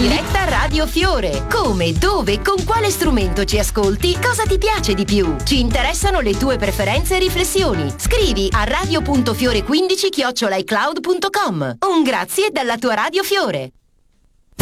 diretta Radio Fiore. Come, dove, con quale strumento ci ascolti? Cosa ti piace di più? Ci interessano le tue preferenze e riflessioni. Scrivi a radio.fiore15@icloud.com. Un grazie dalla tua Radio Fiore.